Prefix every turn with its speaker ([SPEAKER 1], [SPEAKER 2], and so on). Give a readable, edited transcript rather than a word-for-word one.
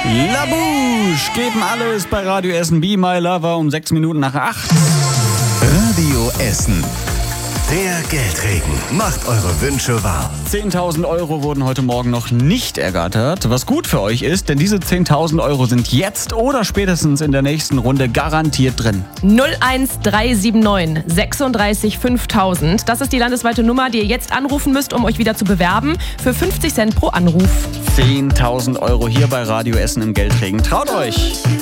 [SPEAKER 1] La Bouche geben alles bei Radio Essen. Be My Lover um 6 Minuten nach 8.
[SPEAKER 2] Radio Essen. Der Geldregen macht eure Wünsche wahr.
[SPEAKER 1] 10.000 Euro wurden heute Morgen noch nicht ergattert, was gut für euch ist, denn diese 10.000 Euro sind jetzt oder spätestens in der nächsten Runde garantiert drin.
[SPEAKER 3] 01379 36 5000. Das ist die landesweite Nummer, die ihr jetzt anrufen müsst, um euch wieder zu bewerben. Für 50 Cent pro Anruf.
[SPEAKER 1] 10.000 Euro hier bei Radio Essen im Geldregen. Traut euch!